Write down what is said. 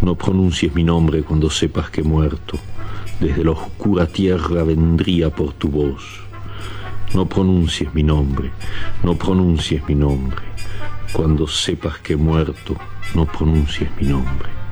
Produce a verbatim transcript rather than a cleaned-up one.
No pronuncies mi nombre cuando sepas que he muerto. Desde la oscura tierra vendría por tu voz. No pronuncies mi nombre, no pronuncies mi nombre. Cuando sepas que he muerto, no pronuncies mi nombre.